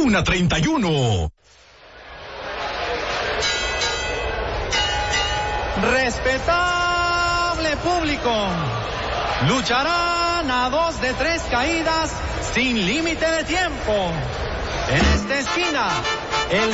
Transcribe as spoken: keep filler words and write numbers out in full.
una treinta y uno. Respetable público, lucharán a dos de tres caídas sin límite de tiempo. En esta esquina, el